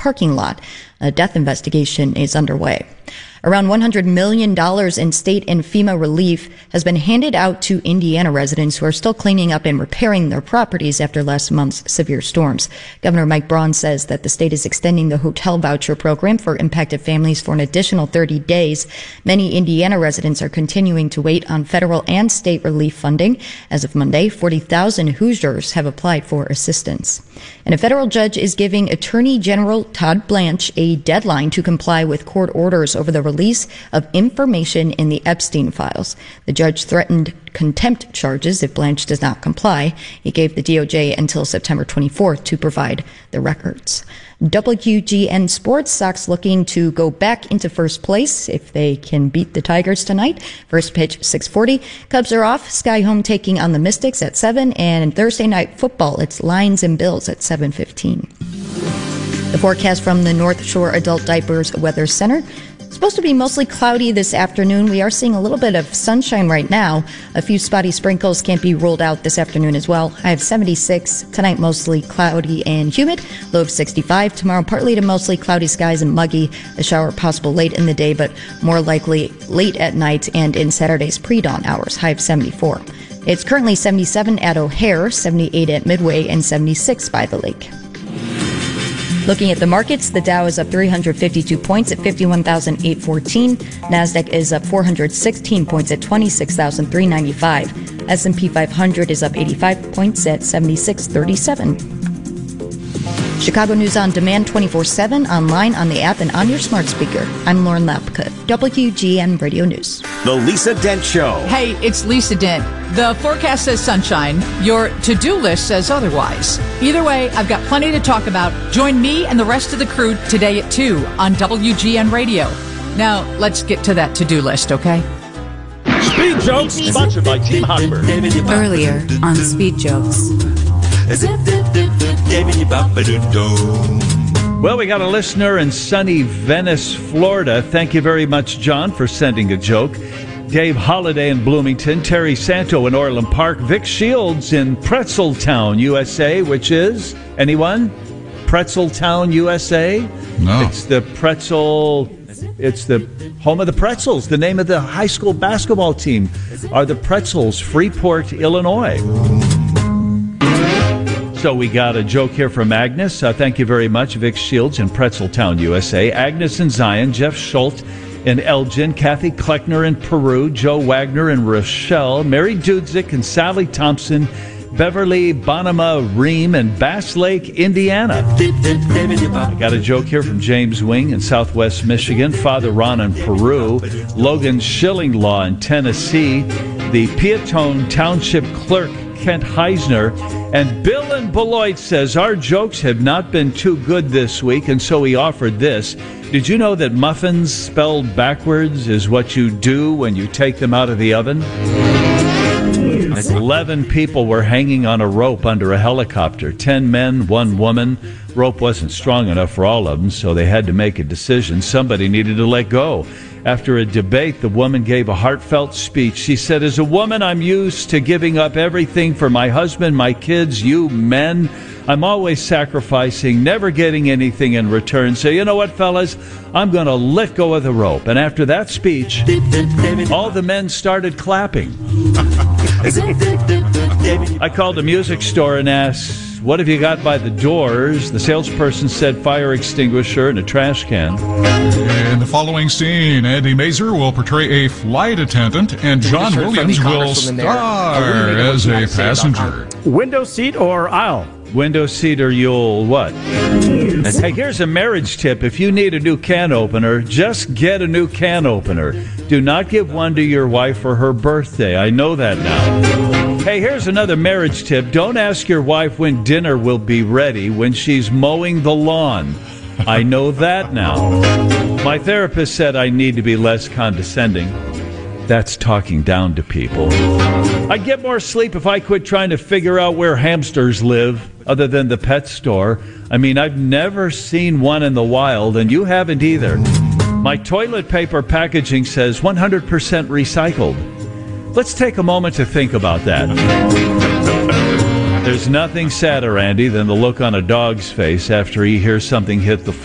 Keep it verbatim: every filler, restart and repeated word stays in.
parking lot. A death investigation is underway. Around one hundred million dollars in state and FEMA relief has been handed out to Indiana residents who are still cleaning up and repairing their properties after last month's severe storms. Governor Mike Braun says that the state is extending the hotel voucher program for impacted families for an additional thirty days. Many Indiana residents are continuing to wait on federal and state relief funding. As of Monday, forty thousand Hoosiers have applied for assistance. And a federal judge is giving Attorney General Todd Blanche a deadline to comply with court orders over the release of information in the Epstein files. The judge threatened contempt charges if Blanche does not comply. He gave the D O J until September twenty-fourth to provide the records. W G N Sports, Sox looking to go back into first place if they can beat the Tigers tonight. First pitch, six forty. Cubs are off. Sky Home taking on the Mystics at seven. And Thursday night football, it's Lions and Bills at seven fifteen. The forecast from the North Shore Adult Diapers Weather Center. Supposed to be mostly cloudy this afternoon. We are seeing a little bit of sunshine right now. A few spotty sprinkles can't be ruled out this afternoon as well. I have seventy-six. Tonight, mostly cloudy and humid. Low of sixty-five. Tomorrow, partly to mostly cloudy skies and muggy. A shower possible late in the day, but more likely late at night and in Saturday's pre-dawn hours. High of seventy-four. It's currently seventy-seven at O'Hare, seventy-eight at Midway, and seventy-six by the lake. Looking at the markets, the Dow is up three hundred fifty-two points at fifty-one thousand eight hundred fourteen. NASDAQ is up four hundred sixteen points at twenty-six thousand three hundred ninety-five. S and P five hundred is up eighty-five points at seventy-six thirty-seven. Chicago News on Demand twenty-four seven, online, on the app, and on your smart speaker. I'm Lauren Lapka, W G N Radio News. The Lisa Dent Show. Hey, it's Lisa Dent. The forecast says sunshine. Your to-do list says otherwise. Either way, I've got plenty to talk about. Join me and the rest of the crew today at two on W G N Radio. Now, let's get to that to-do list, okay? Speed Jokes, sponsored by Team Hotbird. Earlier on Speed Jokes. Well, we got a listener in sunny Venice, Florida. Thank you very much, John, for sending a joke. Dave Holliday in Bloomington, Terry Santo in Orland Park, Vic Shields in Pretzeltown, U S A, which is, anyone? Pretzeltown, U S A? No. It's the pretzel, it's the home of the Pretzels. The name of the high school basketball team are the Pretzels, Freeport, Illinois. So we got a joke here from Agnes. Uh, thank you very much, Vic Shields in Pretzeltown, U S A. Agnes in Zion, Jeff Schultz in Elgin, Kathy Kleckner in Peru, Joe Wagner in Rochelle, Mary Dudzik and Sally Thompson, Beverly Bonema Ream in Bass Lake, Indiana. I got a joke here from James Wing in Southwest Michigan, Father Ron in Peru, Logan Schillinglaw in Tennessee, the Peatone Township Clerk Kent Heisner, and Bill in Beloit says, our jokes have not been too good this week, and so he offered this. Did you know that muffins spelled backwards is what you do when you take them out of the oven? Eleven people were hanging on a rope under a helicopter. Ten men, one woman. Rope wasn't strong enough for all of them, so they had to make a decision. Somebody needed to let go. After a debate, the woman gave a heartfelt speech. She said, as a woman, I'm used to giving up everything for my husband, my kids, you men. I'm always sacrificing, never getting anything in return. So you know what, fellas? I'm going to let go of the rope. And after that speech, all the men started clapping. I called a music store and asked, what have you got by the doors? The salesperson said fire extinguisher and a trash can. In the following scene, Andy Mazer will portray a flight attendant, and John Williams will star as a passenger. Window seat or aisle? Window seat or you'll what? Hey, here's a marriage tip. If you need a new can opener, just get a new can opener. Do not give one to your wife for her birthday. I know that now. Hey, here's another marriage tip. Don't ask your wife when dinner will be ready when she's mowing the lawn. I know that now. My therapist said I need to be less condescending. That's talking down to people. I'd get more sleep if I quit trying to figure out where hamsters live, other than the pet store. I mean, I've never seen one in the wild, and you haven't either. My toilet paper packaging says one hundred percent recycled. Let's take a moment to think about that. There's nothing sadder, Andy, than the look on a dog's face after he hears something hit the floor.